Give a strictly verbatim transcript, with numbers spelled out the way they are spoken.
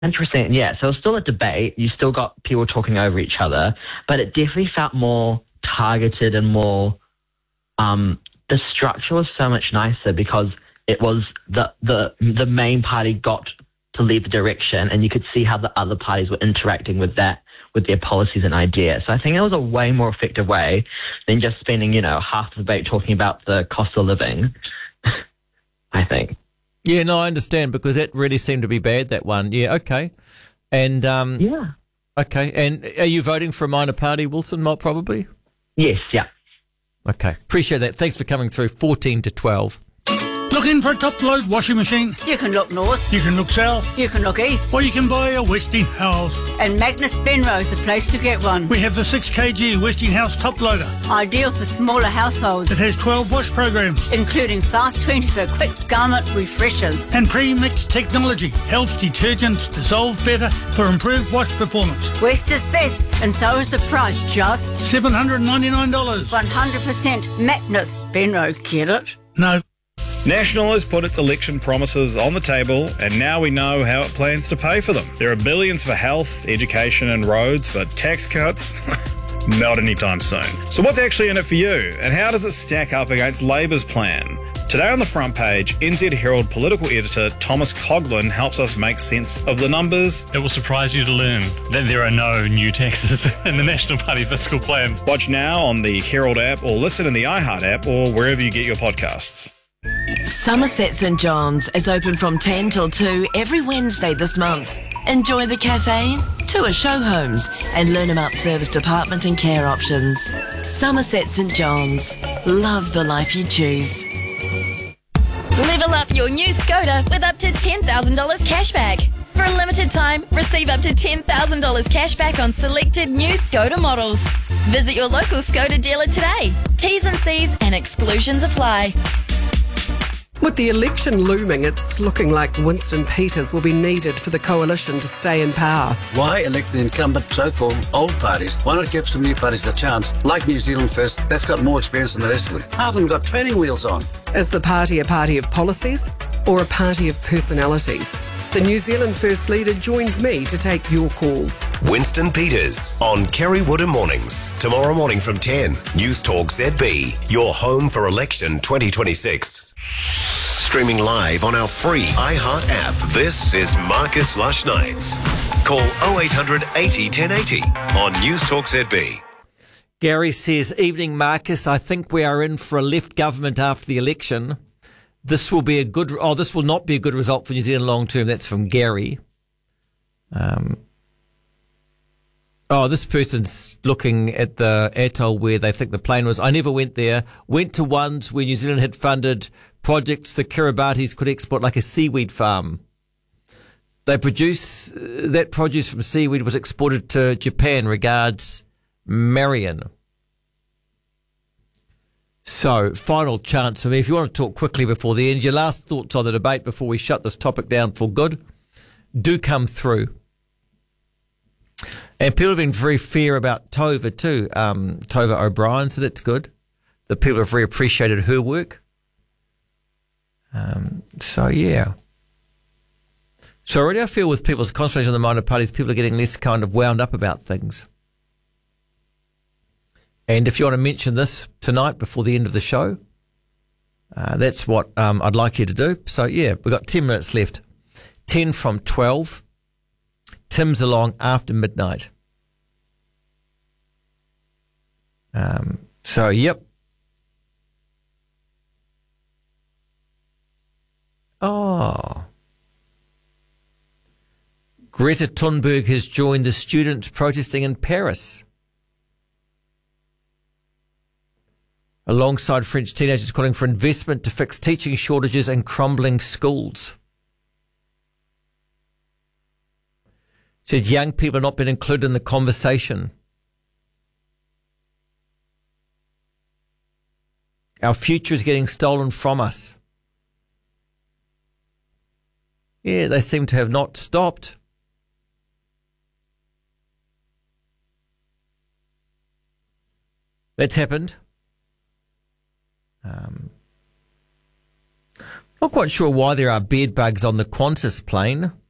one hundred percent, yeah. So it was still a debate. You still got people talking over each other, but it definitely felt more targeted and more, um, the structure was so much nicer because it was the, the, the main party got to lead the direction, and you could see how the other parties were interacting with that, with their policies and ideas. So I think it was a way more effective way than just spending, you know, half the debate talking about the cost of living, I think. Yeah, no, I understand, because that really seemed to be bad, that one. Yeah, okay. And, um, yeah. Okay, and are you voting for a minor party, Wilson, Mott, probably? Yes, yeah. Okay, appreciate that. Thanks for coming through. fourteen to twelve. Looking for a top-load washing machine? You can look north. You can look south. You can look east. Or you can buy a Westinghouse. And Magnus Benrose, the place to get one. We have the six kilogram Westinghouse top loader. Ideal for smaller households. It has twelve wash programs. Including Fast twenty for quick garment refreshers. And pre-mixed technology. Helps detergents dissolve better for improved wash performance. West is best, and so is the price, just seven hundred ninety-nine dollars. one hundred percent Magnus Benrose, get it? No. National has put its election promises on the table, and now we know how it plans to pay for them. There are billions for health, education and roads, but tax cuts? Not anytime soon. So what's actually in it for you, and how does it stack up against Labor's plan? Today on the front page, N Z Herald political editor Thomas Coughlin helps us make sense of the numbers. It will surprise you to learn that there are no new taxes in the National Party fiscal plan. Watch now on the Herald app, or listen in the iHeart app, or wherever you get your podcasts. Somerset St John's is open from ten till two every Wednesday this month. Enjoy the cafe, tour show homes and learn about service department and care options. Somerset St John's. Love the life you choose. Level up your new Skoda with up to ten thousand dollars cashback. For a limited time, receive up to ten thousand dollars cashback on selected new Skoda models. Visit your local Skoda dealer today. T's and C's and exclusions apply. With the election looming, it's looking like Winston Peters will be needed for the coalition to stay in power. Why elect the incumbent so-called old parties? Why not give some new parties a chance, like New Zealand First? That's got more experience than the rest of them. Half of them got training wheels on. Is the party a party of policies or a party of personalities? The New Zealand First leader joins me to take your calls. Winston Peters on Kerry Wood Mornings. Tomorrow morning from ten. News Talk Z B. Your home for election twenty twenty-six. Streaming live on our free iHeart app. This is Marcus Lush Nights. Call oh eight hundred eighty ten eighty on News Talk Z B. Gary says, evening Marcus, I think we are in for a left government after the election. This will be a good, oh, this will not be a good result for New Zealand long term. That's from Gary. Um, oh, this person's looking at the atoll where they think the plane was. I never went there. Went to ones where New Zealand had funded projects the Kiribatis could export, like a seaweed farm. They produce, uh, that produce from seaweed was exported to Japan. Regards, Marion. So, final chance for me. If you want to talk quickly before the end, your last thoughts on the debate before we shut this topic down for good, do come through. And people have been very fair about Tova too, um, Tova O'Brien, so that's good. The people have very appreciated her work. Um, so, yeah. So already I feel with people's concentration on the minor parties, people are getting less kind of wound up about things. And if you want to mention this tonight before the end of the show, uh, that's what um, I'd like you to do. So, yeah, we've got ten minutes left. ten from twelve. Tim's along after midnight. Um, so, yep. Oh. Greta Thunberg has joined the students protesting in Paris, alongside French teenagers calling for investment to fix teaching shortages and crumbling schools. Says young people have not been included in the conversation. Our future is getting stolen from us. Yeah, they seem to have not stopped. That's happened. Um, not quite sure why there are bed bugs on the Qantas plane.